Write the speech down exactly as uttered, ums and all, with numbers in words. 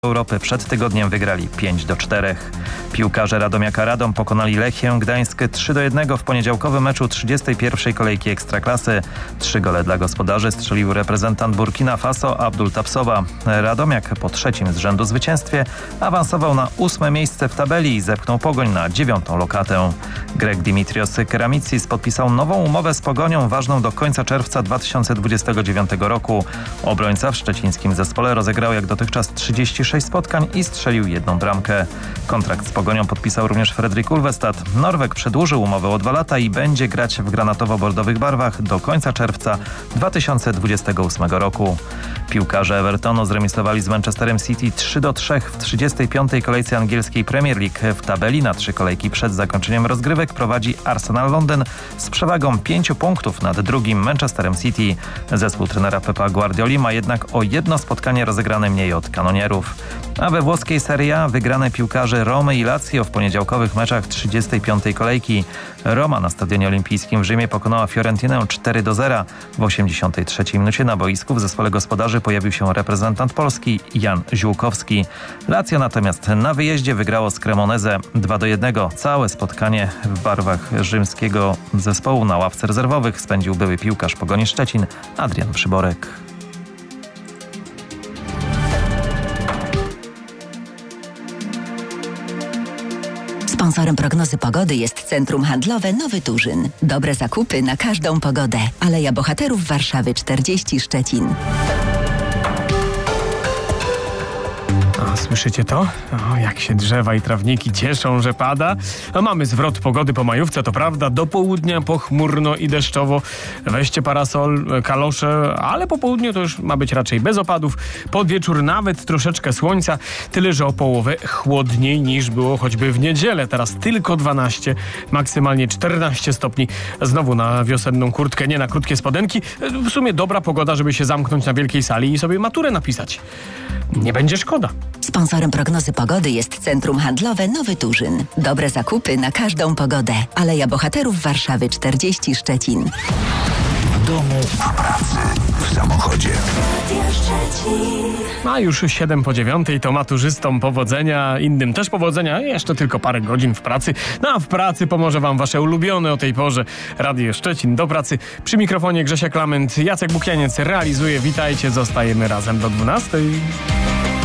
Europy przed tygodniem wygrali pięć do czterech. Piłkarze Radomiaka Radom pokonali Lechię Gdańsk trzy do jednego w poniedziałkowym meczu trzydziestej pierwszej kolejki Ekstraklasy. Trzy gole dla gospodarzy strzelił reprezentant Burkina Faso Abdul Tapsoba. Radomiak po trzecim z rzędu zwycięstwie awansował na ósme miejsce w tabeli i zepchnął Pogoń na dziewiątą lokatę. Grek Dimitrios Keramitsis podpisał nową umowę z Pogonią ważną do końca czerwca dwa tysiące dwudziestego dziewiątego roku. Obrońca w szczecińskim zespole rozegrał jak dotychczas trzydzieści sześć spotkań i strzelił jedną bramkę. Kontrakt z Pogonią podpisał również Fredrik Ulvestad. Norweg przedłużył umowę o dwa lata i będzie grać w granatowo-bordowych barwach do końca czerwca dwa tysiące dwudziestego ósmego roku. Piłkarze Evertonu zremisowali z Manchesterem City trzy do trzech w trzydziestej piątej kolejce angielskiej Premier League. W tabeli na trzy kolejki przed zakończeniem rozgrywek prowadzi Arsenal Londyn z przewagą pięciu punktów nad drugim Manchesterem City. Zespół trenera Pepa Guardioli ma jednak o jedno spotkanie rozegrane mniej od kanonierów. A we włoskiej Serie A wygrane piłkarzy Romy i Lazio w poniedziałkowych meczach trzydziestej piątej kolejki. Roma na Stadionie Olimpijskim w Rzymie pokonała Fiorentinę cztery do zera. W osiemdziesiątej trzeciej minucie na boisku w zespole gospodarzy pojawił się reprezentant Polski Jan Ziółkowski. Lazio natomiast na wyjeździe wygrało z Cremonese dwa do jednego. Całe spotkanie w barwach rzymskiego zespołu na ławce rezerwowych spędził były piłkarz Pogoni Szczecin Adrian Przyborek. Sponsorem prognozy pogody jest Centrum Handlowe Nowy Turzyn. Dobre zakupy na każdą pogodę. Aleja Bohaterów Warszawy czterdzieści Szczecin. O, słyszycie to? O, jak się drzewa i trawniki cieszą, że pada. A mamy zwrot pogody po majówce, to prawda. Do południa pochmurno i deszczowo. Weźcie parasol, kalosze, ale po południu to już ma być raczej bez opadów. Pod wieczór nawet troszeczkę słońca. Tyle, że o połowę chłodniej niż było choćby w niedzielę. Teraz tylko dwanaście, maksymalnie czternaście stopni. Znowu na wiosenną kurtkę, nie na krótkie spodenki. W sumie dobra pogoda, żeby się zamknąć na wielkiej sali i sobie maturę napisać. Nie będzie szkoda. Sponsorem prognozy pogody jest Centrum Handlowe Nowy Turzyn. Dobre zakupy na każdą pogodę. Aleja Bohaterów Warszawy czterdzieści Szczecin. W domu, w pracy, w samochodzie. A już siedem po dziewiątej to maturzystom powodzenia, innym też powodzenia, jeszcze tylko parę godzin w pracy. No a w pracy pomoże wam wasze ulubione o tej porze Radio Szczecin. Do pracy przy mikrofonie Grzesia Klament, Jacek Bukianiec realizuje. Witajcie, zostajemy razem do dwunastej.